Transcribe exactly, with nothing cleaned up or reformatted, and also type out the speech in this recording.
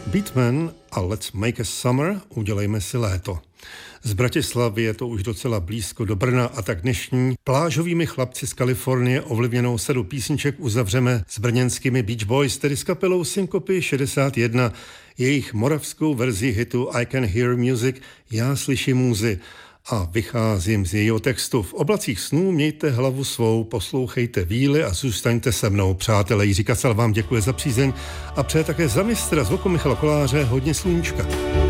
Beatman a Let's Make a Summer, udělejme si léto. Z Bratislavy je to už docela blízko do Brna a tak dnešní plážovými chlapci z Kalifornie ovlivněnou sadu písniček uzavřeme s brněnskými Beach Boys, tedy s kapelou Syncopy šedesát jedna, jejich moravskou verzi hitu I Can Hear Music, Já slyším můzy. A vycházím z jejího textu. V oblacích snů mějte hlavu svou, poslouchejte víly a zůstaňte se mnou. Přátelé, Jiří Kacel vám děkuje za přízeň a přeje také za mistra z voku Michala Koláře hodně sluníčka.